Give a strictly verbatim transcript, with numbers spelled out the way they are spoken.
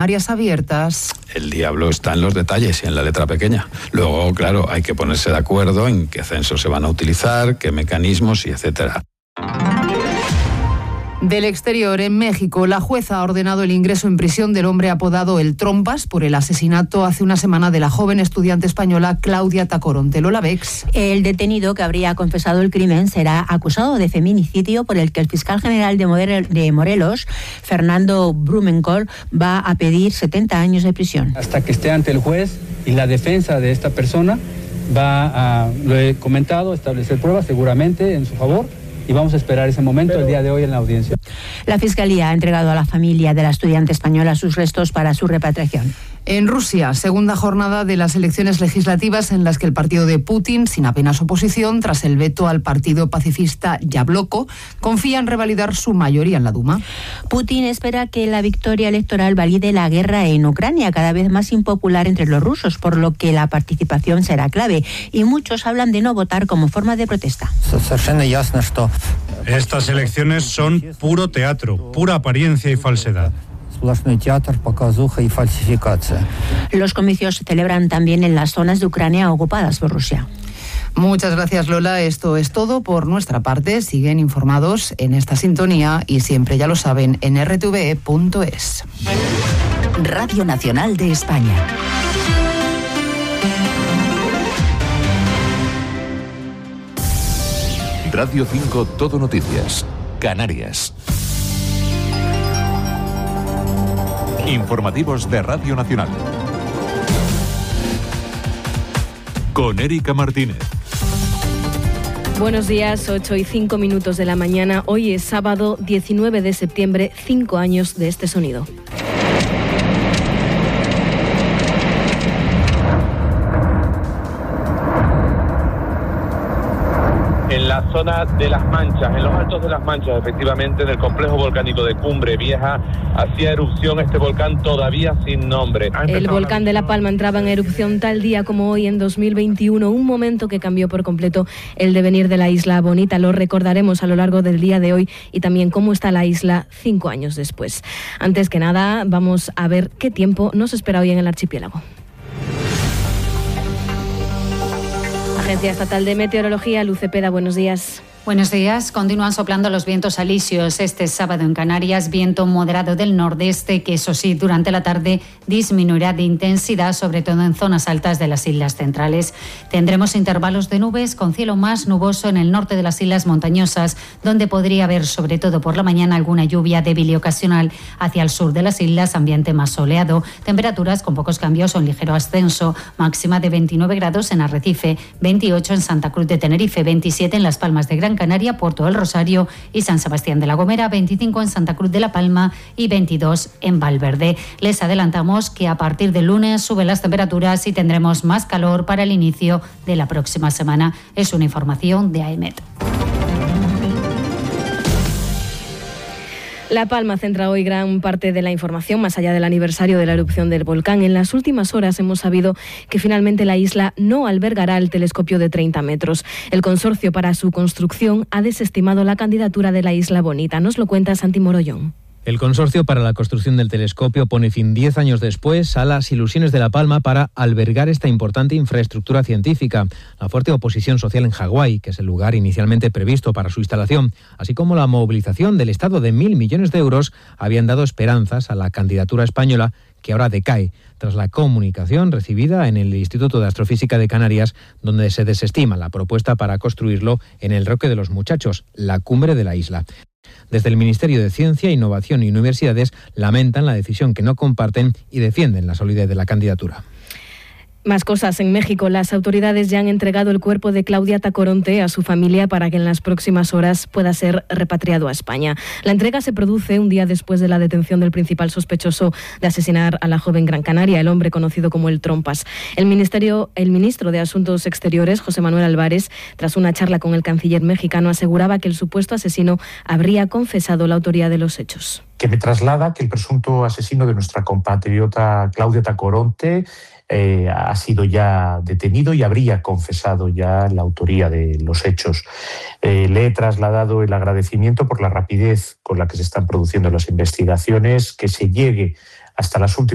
primarias abiertas. El diablo está en los detalles y en la letra pequeña. Luego, claro, hay que ponerse de acuerdo en qué censos se van a utilizar, qué mecanismos y etcétera. Del exterior, en México, la jueza ha ordenado el ingreso en prisión del hombre apodado El Trompas por el asesinato hace una semana de la joven estudiante española Claudia Tacoronte. Lola Bex. El detenido, que habría confesado el crimen, será acusado de feminicidio por el que el fiscal general de Morelos, Fernando Blumenkohl, va a pedir setenta años de prisión. Hasta que esté ante el juez y la defensa de esta persona va a, lo he comentado, establecer pruebas seguramente en su favor. Y vamos a esperar ese momento Pero... el día de hoy en la audiencia. La Fiscalía ha entregado a la familia de la estudiante española sus restos para su repatriación. En Rusia, segunda jornada de las elecciones legislativas en las que el partido de Putin, sin apenas oposición, tras el veto al partido pacifista Yabloko, confía en revalidar su mayoría en la Duma. Putin espera que la victoria electoral valide la guerra en Ucrania, cada vez más impopular entre los rusos, por lo que la participación será clave. Y muchos hablan de no votar como forma de protesta. Estas elecciones son puro teatro, pura apariencia y falsedad. Los comicios se celebran también en las zonas de Ucrania ocupadas por Rusia. Muchas gracias, Lola. Esto es todo por nuestra parte. Siguen informados en esta sintonía y siempre, ya lo saben, en erre te ve punto es. Radio Nacional de España. Radio cinco, Todo Noticias, Canarias. Informativos de Radio Nacional. Con Erika Martínez. Buenos días, ocho y cinco minutos de la mañana. Hoy es sábado diecinueve de septiembre, cinco años de este sonido. En la zona de Las Manchas, en los altos de Las Manchas, efectivamente, en el complejo volcánico de Cumbre Vieja, hacía erupción este volcán todavía sin nombre. El volcán de La Palma entraba en erupción tal día como hoy en dos mil veintiuno, un momento que cambió por completo el devenir de la isla bonita. Lo recordaremos a lo largo del día de hoy y también cómo está la isla cinco años después. Antes que nada, vamos a ver qué tiempo nos espera hoy en el archipiélago. Agencia Estatal de Meteorología, Luz Cepeda, buenos días. Buenos días. Continúan soplando los vientos alisios este sábado en Canarias, viento moderado del nordeste que, eso sí, durante la tarde disminuirá de intensidad, sobre todo en zonas altas de las islas centrales. Tendremos intervalos de nubes con cielo más nuboso en el norte de las islas montañosas, donde podría haber, sobre todo por la mañana, alguna lluvia débil y ocasional. Hacia el sur de las islas, ambiente más soleado. Temperaturas con pocos cambios o en ligero ascenso. Máxima de veintinueve grados en Arrecife, veintiocho en Santa Cruz de Tenerife, veintisiete en Las Palmas de Gran Canaria, Puerto del Rosario y San Sebastián de la Gomera, veinticinco en Santa Cruz de la Palma y veintidós en Valverde. Les adelantamos que a partir del lunes suben las temperaturas y tendremos más calor para el inicio de la próxima semana. Es una información de AEMET. La Palma centra hoy gran parte de la información, más allá del aniversario de la erupción del volcán. En las últimas horas hemos sabido que finalmente la isla no albergará el telescopio de treinta metros. El consorcio para su construcción ha desestimado la candidatura de la Isla Bonita. Nos lo cuenta Santi Morollón. El consorcio para la construcción del telescopio pone fin diez años después a las ilusiones de La Palma para albergar esta importante infraestructura científica. La fuerte oposición social en Hawái, que es el lugar inicialmente previsto para su instalación, así como la movilización del Estado de mil millones de euros, habían dado esperanzas a la candidatura española, que ahora decae tras la comunicación recibida en el Instituto de Astrofísica de Canarias, donde se desestima la propuesta para construirlo en el Roque de los Muchachos, la cumbre de la isla. Desde el Ministerio de Ciencia, Innovación y Universidades lamentan la decisión que no comparten y defienden la solidez de la candidatura. Más cosas. En México, las autoridades ya han entregado el cuerpo de Claudia Tacoronte a su familia para que en las próximas horas pueda ser repatriado a España. La entrega se produce un día después de la detención del principal sospechoso de asesinar a la joven Gran Canaria, el hombre conocido como el Trompas. El ministerio, el ministro de Asuntos Exteriores, José Manuel Álvarez, tras una charla con el canciller mexicano, aseguraba que el supuesto asesino habría confesado la autoría de los hechos. Que me traslada que el presunto asesino de nuestra compatriota Claudia Tacoronte Eh, ha sido ya detenido y habría confesado ya la autoría de los hechos. Eh, le he trasladado el agradecimiento por la rapidez con la que se están produciendo las investigaciones, que se llegue hasta las últimas